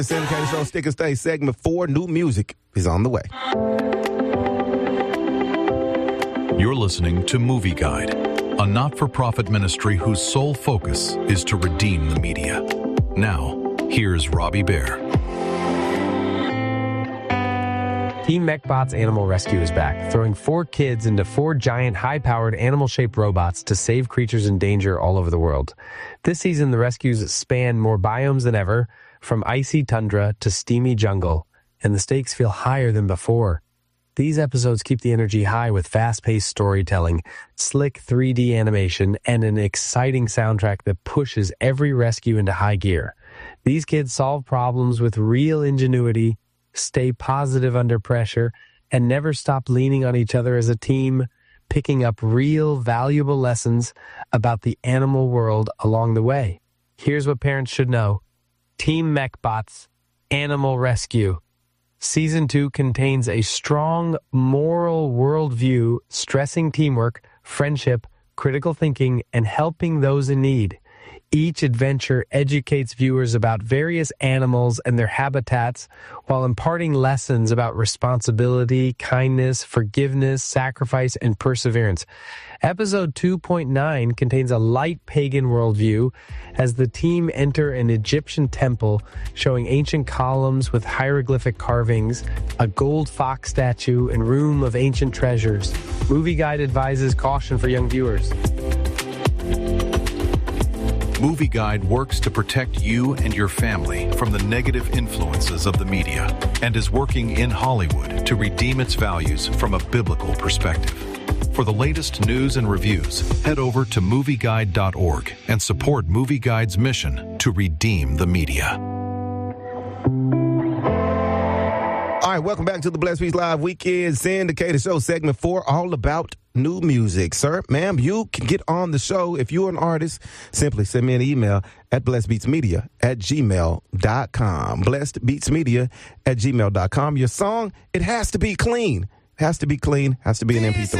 The Syndicated Show Stick and Stay segment 4, new music is on the way. You're listening to Movie Guide, a not-for-profit ministry whose sole focus is to redeem the media. Now, here's Robbie Bear. Team Mechbot's Animal Rescue is back, throwing 4 kids into 4 giant, high-powered, animal-shaped robots to save creatures in danger all over the world. This season, the rescues span more biomes than ever, from icy tundra to steamy jungle, and the stakes feel higher than before. These episodes keep the energy high with fast-paced storytelling, slick 3D animation, and an exciting soundtrack that pushes every rescue into high gear. These kids solve problems with real ingenuity, stay positive under pressure, and never stop leaning on each other as a team, picking up real, valuable lessons about the animal world along the way. Here's what parents should know. Team Mechbot's Animal Rescue. Season 2 contains a strong moral worldview, stressing teamwork, friendship, critical thinking, and helping those in need. Each adventure educates viewers about various animals and their habitats while imparting lessons about responsibility, kindness, forgiveness, sacrifice, and perseverance. Episode 2.9 contains a light pagan worldview as the team enter an Egyptian temple showing ancient columns with hieroglyphic carvings, a gold fox statue, and room of ancient treasures. Movie Guide advises caution for young viewers. Movie Guide works to protect you and your family from the negative influences of the media and is working in Hollywood to redeem its values from a biblical perspective. For the latest news and reviews, head over to movieguide.org and support Movie Guide's mission to redeem the media. All right, welcome back to the Blessed Beats Live Weekend Syndicated Show, segment 4, all about new music. Sir, ma'am, you can get on the show. If you're an artist, simply send me an email at blessedbeatsmedia@gmail.com. blessedbeatsmedia@gmail.com. Your song, it has to be clean. Has to be clean, has to be an MP3.